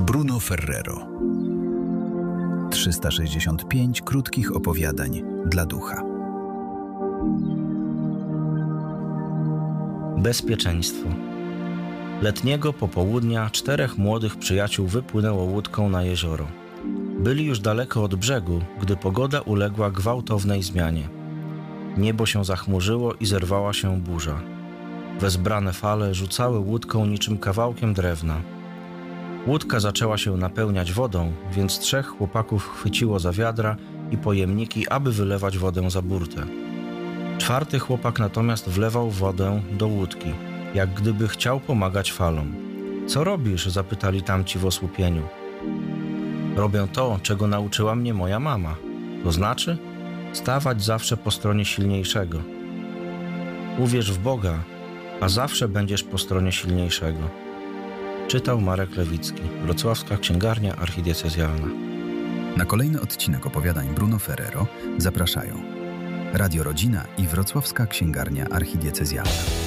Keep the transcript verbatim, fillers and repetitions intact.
Bruno Ferrero. trzysta sześćdziesiąt pięć krótkich opowiadań dla ducha. Bezpieczeństwo. Letniego popołudnia czterech młodych przyjaciół wypłynęło łódką na jezioro. Byli już daleko od brzegu, gdy pogoda uległa gwałtownej zmianie. Niebo się zachmurzyło i zerwała się burza. Wezbrane fale rzucały łódką niczym kawałkiem drewna. Łódka zaczęła się napełniać wodą, więc trzech chłopaków chwyciło za wiadra i pojemniki, aby wylewać wodę za burtę. Czwarty chłopak natomiast wlewał wodę do łódki, jak gdyby chciał pomagać falom. „Co robisz?” zapytali tamci w osłupieniu. „Robię to, czego nauczyła mnie moja mama. To znaczy stawać zawsze po stronie silniejszego. Uwierz w Boga, a zawsze będziesz po stronie silniejszego”. Czytał Marek Lewicki, Wrocławska Księgarnia Archidiecezjalna. Na kolejny odcinek opowiadań Bruno Ferrero zapraszają Radio Rodzina i Wrocławska Księgarnia Archidiecezjalna.